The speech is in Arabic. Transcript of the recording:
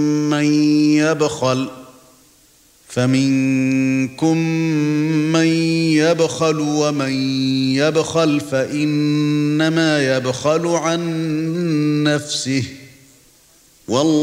مَن يَبْخَلُ فَمِنكُم مَّن يَبْخَلُ وَمَن يَبْخَلْ فَإِنَّمَا يَبْخَلُ عَن نَّفْسِهِ